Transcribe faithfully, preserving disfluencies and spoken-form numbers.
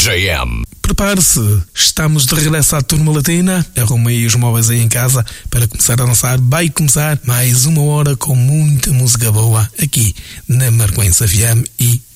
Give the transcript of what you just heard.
J M. Prepare-se, estamos de regresso à Turma Latina. Arrumei os móveis aí em casa para começar a dançar. Vai começar mais uma hora com muita música boa aqui na Marcoense F M e